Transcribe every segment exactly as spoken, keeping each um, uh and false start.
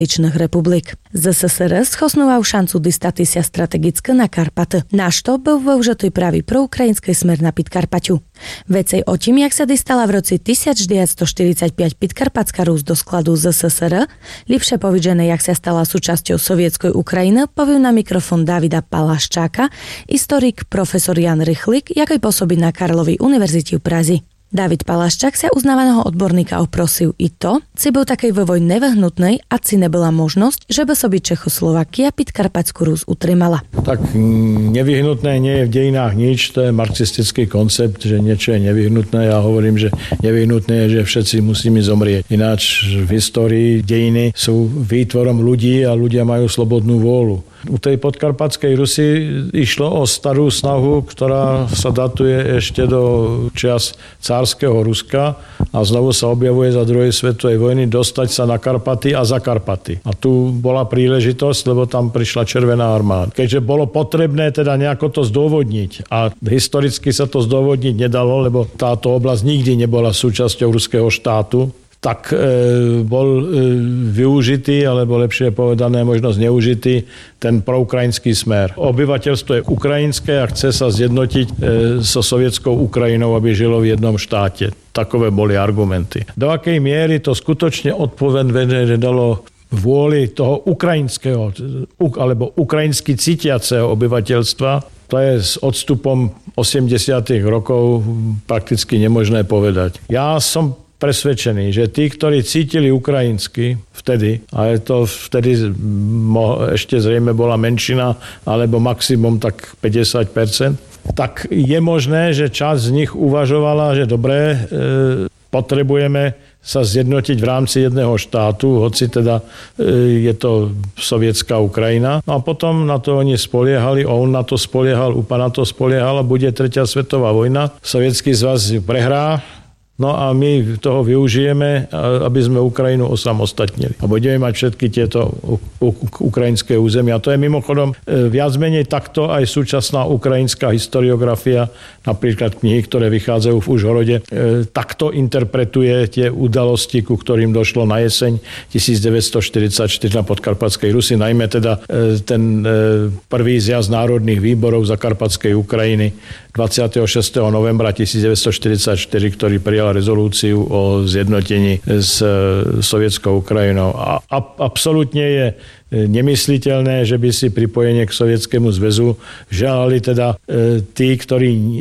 republik. ЗССР схоснував шансу дистатися стратегічно на Карпати. На що був вивжитий правий проукраїнський смер на Підкарпаттю. Vecej o tím, jak sa dostala v roci devätnásťstoštyridsaťpäť Podkarpatská Rus do skladu ЗССР, lepšie povedané, jak sa stala súčasťou sovietskej Ukrajiny, povie na mikrofón Davida Palaščáka, historik profesor Jan Rychlík, jaký pôsobí na Karlovej univerzite v Praze. David Palaščák sa uznávaného odborníka oprosil i to, či bol takej vo vojne nevyhnutnej a či nebola možnosť, že by sobie Čechoslovakia Podkarpatskú Rus utримala. Tak nevyhnutné nie je v dejinách nič, to je marxistický koncept, že niečo je nevyhnutné. Ja hovorím, že nevyhnutné je, že všetci musíme zomrieť. Ináč v histórii dejiny sú výtvorom ľudí a ľudia majú slobodnú vôľu. U tej podkarpatskej Rusy išlo o starú snahu, ktorá sa datuje ešte do čias cárskeho Ruska a znovu sa objavuje za druhej svetovej vojny dostať sa na Karpaty a za Karpaty. A tu bola príležitosť, lebo tam prišla Červená armáda. Keďže bolo potrebné teda nejako to zdôvodniť a historicky sa to zdôvodniť nedalo, lebo táto oblasť nikdy nebola súčasťou ruského štátu, tak e, bol e, využitý, alebo lepšie povedané, možno zneužitý ten proukrajinský smer. Obyvateľstvo je ukrajinské a chce sa zjednotiť e, so sovietskou Ukrajinou, aby žilo v jednom štáte. Takové boli argumenty. Do akej miery to skutočne odpovedne dalo vôli toho ukrajinského, alebo ukrajinsky cítiaceho obyvateľstva, to je s odstupom osemdesiatych rokov prakticky nemožné povedať. Ja som presvedčený, že tí, ktorí cítili ukrajinsky vtedy, ale to vtedy ešte zrejme bola menšina, alebo maximum tak päťdesiat percent, tak je možné, že časť z nich uvažovala, že dobre, e, potrebujeme sa zjednotiť v rámci jedného štátu, hoci teda e, je to sovietská Ukrajina. No a potom na to oni spoliehali, on na to spoliehal, UPA na to spoliehal a bude tretia svetová vojna. Sovietský zväz prehrá. No a my toho využijeme, aby sme Ukrajinu osamostatnili. A budeme mať všetky tieto ukrajinské územia. A to je mimochodom viac menej takto aj súčasná ukrajinská historiografia, napríklad knihy, ktoré vychádzajú v Užhorode, takto interpretuje tie udalosti, ku ktorým došlo na jeseň devätnásťstoštyridsaťštyri na Podkarpatskej Rusi, najmä teda ten prvý zjazd národných výborov Zakarpatskej Ukrajiny dvadsiateho šiesteho novembra devätnásťstoštyridsaťštyri, ktorý prijal rezolúciu o zjednotení s sovietskou Ukrajinou. A absolútne je nemysliteľné, že by si pripojenie k Sovietskému zväzu želali teda e, tí, ktorí e,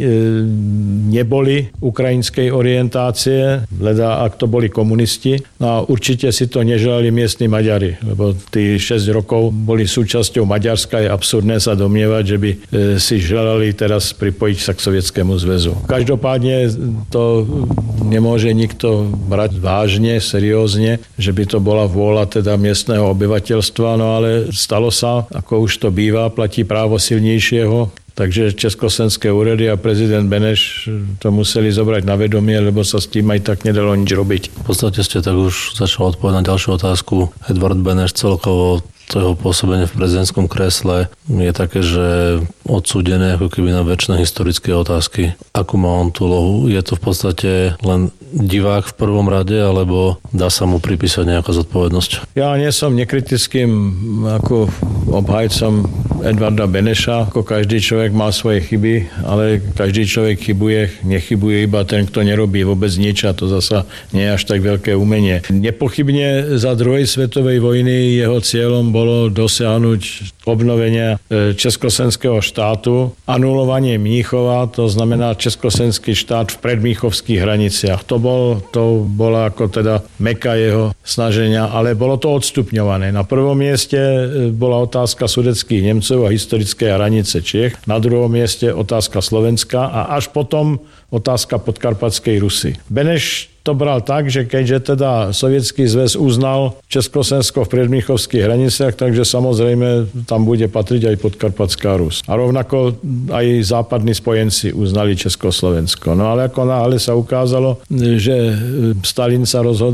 neboli ukrajinskej orientácie, leda ak to boli komunisti. No a určite si to neželali miestni Maďari, lebo tí šesť rokov boli súčasťou Maďarska. Je absurdné sa domnievať, že by e, si želali teraz pripojiť sa k Sovietskému zväzu. Každopádne to nemôže nikto brať vážne, seriózne, že by to bola vôľa teda miestneho obyvateľstva. No ale stalo sa, ako už to býva, platí právo silnejšieho, takže československé úrady a prezident Beneš to museli zobrať na vedomie, lebo sa s tým aj tak nedalo nič robiť. V podstate ste tak už začal odpovedať na ďalšiu otázku. Edvard Beneš celkovo to jeho pôsobenie v prezidentskom kresle je také, že odsúdené ako keby na večné historické otázky. Akú má on tú lohu? Je to v podstate len divák v prvom rade, alebo dá sa mu pripísať nejaká zodpovednosť? Ja nie som nekritickým ako obhajcom Edvarda Beneša. Ako každý človek má svoje chyby, ale každý človek chybuje, nechybuje iba ten, kto nerobí vôbec nič, a to zasa nie je až tak veľké umenie. Nepochybne za druhej svetovej vojny jeho cieľom bolo dosiahnuť obnovenie československého štátu, anulovanie Mníchova, to znamená československý štát v predmníchovských hraniciach. To, bol, to bola ako teda meka jeho snaženia, ale bolo to odstupňované. Na prvom mieste bola otázka sudetských Nemcov a historické hranice Čiech, na druhom mieste otázka Slovenska a až potom otázka Podkarpatskej Rusy. Beneš to bral tak, že keďže teda Sovietský zväz uznal Československo v predmníchovských hraniciach, takže samozrejme tam bude patriť aj Podkarpatská Rus. A rovnako aj západní spojenci uznali Československo. No ale ako náhle sa ukázalo, že Stalin sa rozhodol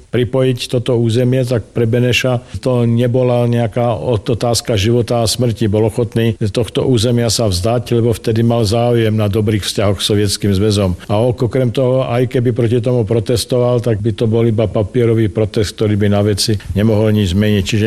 pripojiť toto územie, tak pre Beneša to nebola nejaká otázka života a smrti. Bol ochotný tohto územia sa vzdať, lebo vtedy mal záujem na dobrých vzťahoch s Sovietským zväzom. A okrem toho, aj keby proti tomu protestoval, tak by to bol iba papierový protest, ktorý by na veci nemohol nič zmeniť. Čiže